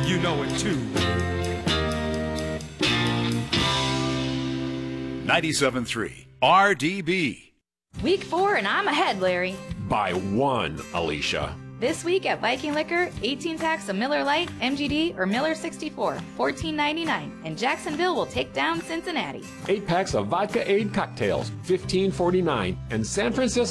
You know it too. 97.3 RDB. Week 4 and I'm ahead, Larry. By 1, Alicia. This week at Viking Liquor, 18 packs of Miller Lite, MGD, or Miller 64, $14.99, and Jacksonville will take down Cincinnati. 8 packs of Vodka Aid cocktails, $15.49, and San Francisco